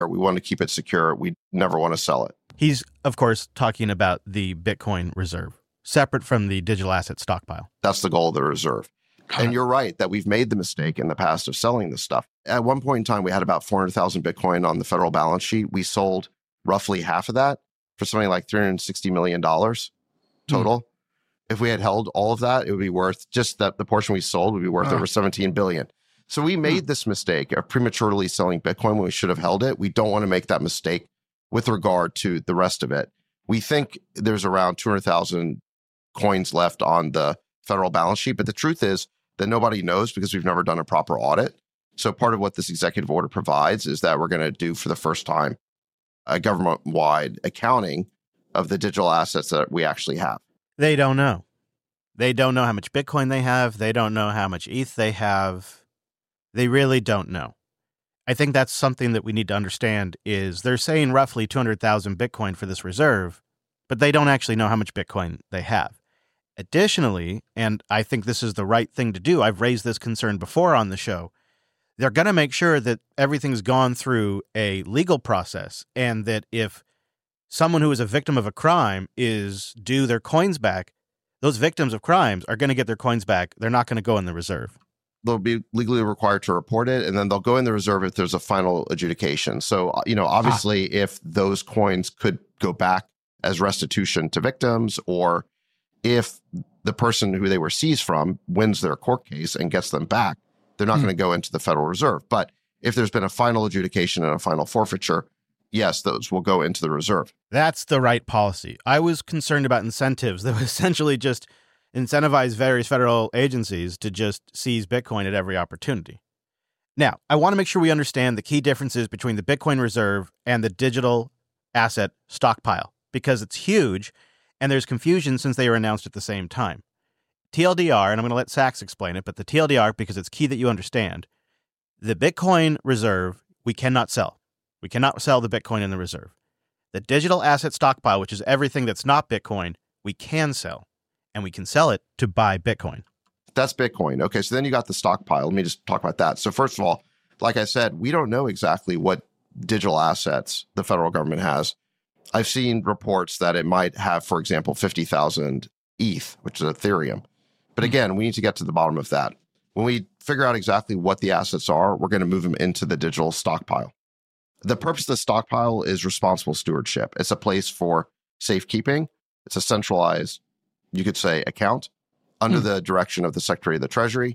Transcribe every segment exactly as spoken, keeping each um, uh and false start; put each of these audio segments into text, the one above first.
We want to keep it secure. We never want to sell it. He's, of course, talking about the Bitcoin reserve, separate from the digital asset stockpile. That's the goal of the reserve. And you're right that we've made the mistake in the past of selling this stuff. At one point in time, we had about four hundred thousand Bitcoin on the federal balance sheet. We sold roughly half of that for something like three hundred sixty million dollars total. Mm. If we had held all of that, it would be worth, just that the portion we sold would be worth uh. over seventeen billion dollars. So we made mm. this mistake of prematurely selling Bitcoin when we should have held it. We don't want to make that mistake with regard to the rest of it. We think there's around two hundred thousand coins left on the federal balance sheet, but the truth is that nobody knows because we've never done a proper audit. So part of what this executive order provides is that we're going to do for the first time a government-wide accounting of the digital assets that we actually have. They don't know. They don't know how much Bitcoin they have. They don't know how much E T H they have. They really don't know. I think that's something that we need to understand is they're saying roughly two hundred thousand Bitcoin for this reserve, but they don't actually know how much Bitcoin they have. Additionally, and I think this is the right thing to do, I've raised this concern before on the show, they're going to make sure that everything's gone through a legal process and that if someone who is a victim of a crime is due their coins back, those victims of crimes are going to get their coins back. They're not going to go in the reserve. They'll be legally required to report it, and then they'll go in the reserve if there's a final adjudication. So, you know, obviously, ah. if those coins could go back as restitution to victims, or if the person who they were seized from wins their court case and gets them back, they're not mm. going to go into the Federal Reserve. But if there's been a final adjudication and a final forfeiture, yes, those will go into the reserve. That's the right policy. I was concerned about incentives that would essentially just incentivize various federal agencies to just seize Bitcoin at every opportunity. Now, I want to make sure we understand the key differences between the Bitcoin reserve and the digital asset stockpile, because it's huge and there's confusion since they were announced at the same time. T L D R, and I'm going to let Sachs explain it, but the T L D R, because it's key that you understand, the Bitcoin reserve, we cannot sell. We cannot sell the Bitcoin in the reserve. The digital asset stockpile, which is everything that's not Bitcoin, we can sell, and we can sell it to buy Bitcoin. That's Bitcoin. Okay, so then you got the stockpile. Let me just talk about that. So first of all, like I said, we don't know exactly what digital assets the federal government has. I've seen reports that it might have, for example, fifty thousand E T H, which is Ethereum. But again, we need to get to the bottom of that. When we figure out exactly what the assets are, we're going to move them into the digital stockpile. The purpose of the stockpile is responsible stewardship. It's a place for safekeeping. It's a centralized, you could say, account under hmm. the direction of the Secretary of the Treasury.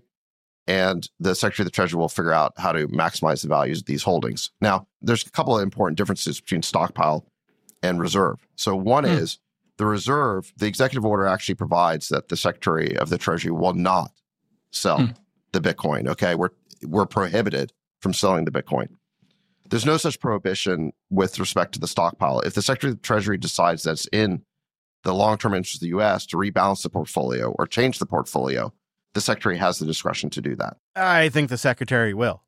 And the Secretary of the Treasury will figure out how to maximize the values of these holdings. Now, there's a couple of important differences between stockpile and reserve. So one hmm. is the reserve, the executive order actually provides that the Secretary of the Treasury will not sell hmm. the Bitcoin. Okay, we're we're prohibited from selling the Bitcoin. There's no such prohibition with respect to the stockpile. If the Secretary of the Treasury decides that it's in the long-term interest of the U S to rebalance the portfolio or change the portfolio, the Secretary has the discretion to do that. I think the Secretary will.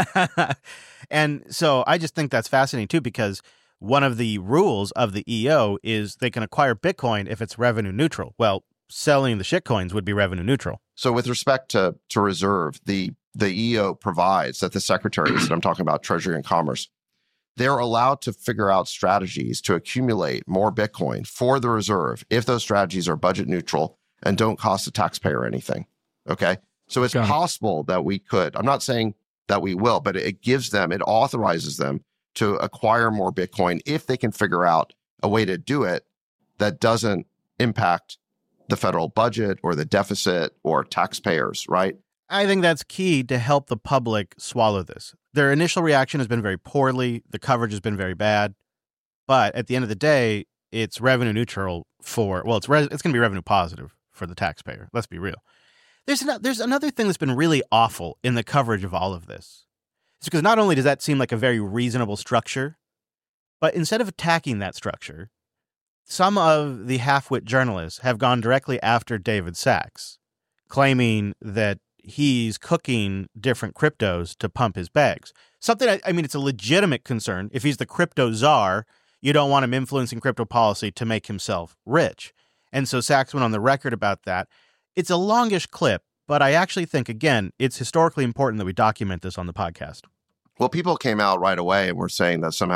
And so I just think that's fascinating too, because one of the rules of the E O is they can acquire Bitcoin if it's revenue neutral. Well, selling the shitcoins would be revenue neutral. So with respect to, to reserve, the, the E O provides that the secretaries, that I'm talking about Treasury and Commerce, they're allowed to figure out strategies to accumulate more Bitcoin for the reserve if those strategies are budget neutral and don't cost the taxpayer anything. Okay? So it's Got possible it. that we could, I'm not saying that we will, but it gives them, it authorizes them to acquire more Bitcoin if they can figure out a way to do it that doesn't impact the federal budget or the deficit or taxpayers, right? I think that's key to help the public swallow this. Their initial reaction has been very poorly. The coverage has been very bad. But at the end of the day, it's revenue neutral for, well, it's re- it's going to be revenue positive for the taxpayer. Let's be real. There's, an- there's another thing that's been really awful in the coverage of all of this. It's because not only does that seem like a very reasonable structure, but instead of attacking that structure, some of the half-wit journalists have gone directly after David Sachs, claiming that he's cooking different cryptos to pump his bags. Something, I, I mean, it's a legitimate concern. If he's the crypto czar, you don't want him influencing crypto policy to make himself rich. And so Sachs went on the record about that. It's a longish clip, but I actually think, again, it's historically important that we document this on the podcast. Well, people came out right away and were saying that somehow